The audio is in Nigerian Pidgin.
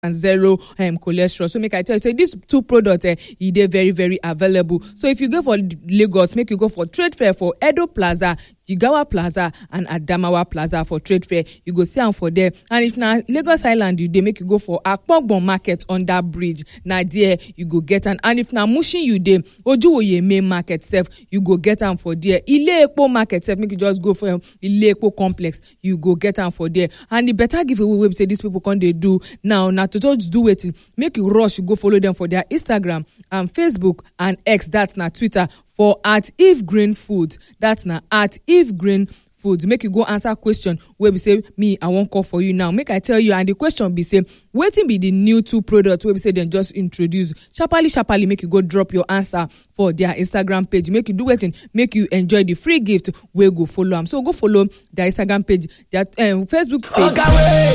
and zero cholesterol. So make I tell you, say these two products e dey very very available. So if you go for Lagos, make you go for trade fair for Edo Plaza, Jigawa Plaza and Adamawa Plaza for trade fair. You go see am for there. And if na Lagos Island you dey, make you go for Akpogbon Market under bridge. Na there you go get am. And if na Mushin you dey, Ojuwoye main market sef, you go get am for there. Ile Epo market sef, make you just go for Ile Epo complex, you go get am for there. And the better giveaway wey be say these people come dey do now, na to just do wetin, make you rush, you go follow them for their Instagram and Facebook and X, that's na Twitter, for @IfGreenFoods. That's na @IfGreenFoods. Make you go answer question where we say, me, I won't call for you now. Make I tell you, and the question be say, waiting be the new two products where we say then just introduce. Sharply, make you go drop your answer for their Instagram page. Make you do waiting, make you enjoy the free gift where go follow them. So go follow their Instagram page, their Facebook page.